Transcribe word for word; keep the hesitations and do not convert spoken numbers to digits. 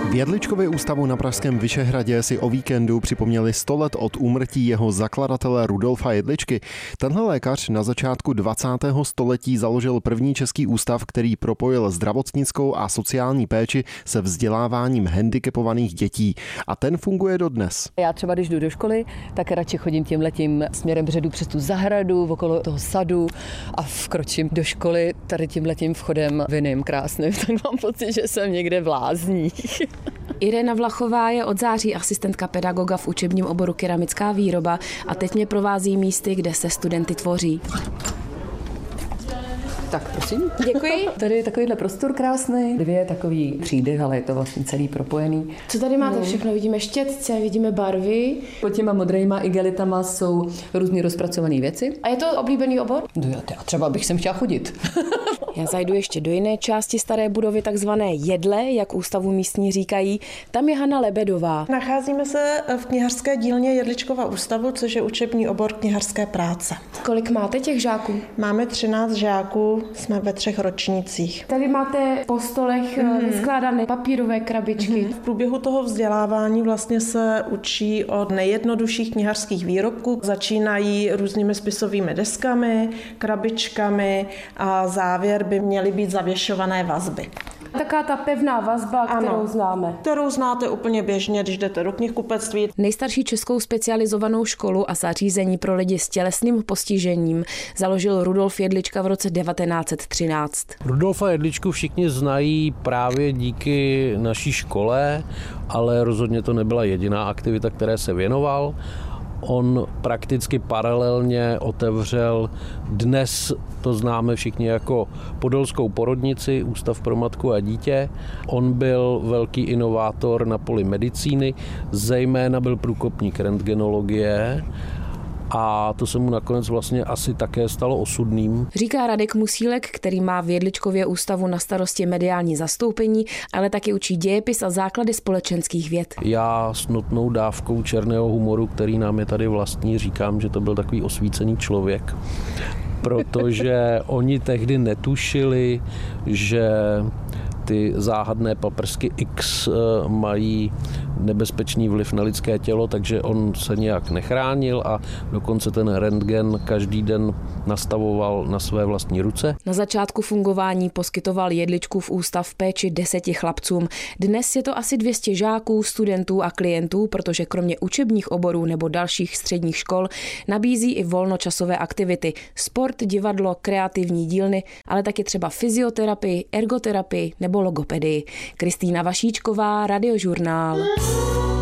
V Jedličkově ústavu na pražském Vyšehradě si o víkendu připomněli sto let od úmrtí jeho zakladatele Rudolfa Jedličky. Tenhle lékař na začátku dvacátého století založil první český ústav, který propojil zdravotnickou a sociální péči se vzděláváním handicapovaných dětí. A ten funguje dodnes. Já třeba, když jdu do školy, tak radši chodím tímhletím směrem předu přes tu zahradu, okolo toho sadu a vkročím do školy tady tímhletím vchodem vinným krásným. Tak mám pocit, že jsem někde v lázních. Irena Vlachová je od září asistentka pedagoga v učebním oboru keramická výroba a teď mě provází místy, kde se studenty tvoří. Tak prosím. Děkuji. Tady je takovýhle prostor krásný, dvě takový třídy, ale je to vlastně celý propojený. Co tady máte všechno? Vidíme štětce, vidíme barvy. Pod těma modrýma igelitama jsou různý rozpracované věci. A je to oblíbený obor? No já třeba bych sem chtěla chodit. Já zajdu ještě do jiné části staré budovy, takzvané jedle, jak ústavu místní říkají. Tam je Hana Lebedová. Nacházíme se v knihařské dílně Jedličkova ústavu, což je učební obor knihařské práce. Kolik máte těch žáků? Máme třináct žáků, jsme ve třech ročnících. Tady máte po stolech mm-hmm. vyskládané papírové krabičky. Mm-hmm. V průběhu toho vzdělávání vlastně se učí od nejjednodušších knihařských výrobků. Začínají různými spisovými deskami, krabičkami a závěr by měly být zavěšované vazby. Taká ta pevná vazba, kterou ano, známe. Kterou znáte úplně běžně, když jdete do knihkupectví. Nejstarší českou specializovanou školu a zařízení pro lidi s tělesným postižením založil Rudolf Jedlička v roce devatenáct set třináct. Rudolfa Jedličku všichni znají právě díky naší škole, ale rozhodně to nebyla jediná aktivita, které se věnoval. On prakticky paralelně otevřel, dnes to známe všichni jako Podolskou porodnici, Ústav pro matku a dítě. On byl velký inovátor na poli medicíny, zejména byl průkopník rentgenologie. A to se mu nakonec vlastně asi také stalo osudným. Říká Radek Musílek, který má v Jedličkově ústavu na starosti mediální zastoupení, ale taky učí dějepis a základy společenských věd. Já s nutnou dávkou černého humoru, který nám je tady vlastní, říkám, že to byl takový osvícený člověk. Protože oni tehdy netušili, že ty záhadné paprsky X mají nebezpečný vliv na lidské tělo, takže on se nějak nechránil a dokonce ten rentgen každý den nastavoval na své vlastní ruce. Na začátku fungování poskytoval Jedličkův ústav péči deseti chlapcům. Dnes je to asi dvě stě žáků, studentů a klientů, protože kromě učebních oborů nebo dalších středních škol nabízí i volnočasové aktivity, sport, divadlo, kreativní dílny, ale taky třeba fyzioterapii, ergoterapii nebo logopedii. Kristýna Vašíčková, Radiožurnál.